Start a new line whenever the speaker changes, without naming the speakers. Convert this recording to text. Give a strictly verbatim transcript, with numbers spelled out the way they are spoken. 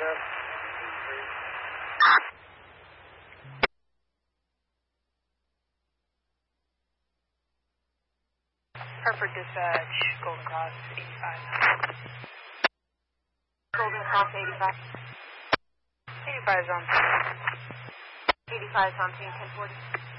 Hartford Dispatch, Golden Cross, eighty-five.
Golden Cross, eighty-five.
eighty-five is on.
eighty-five is on scene, ten forty.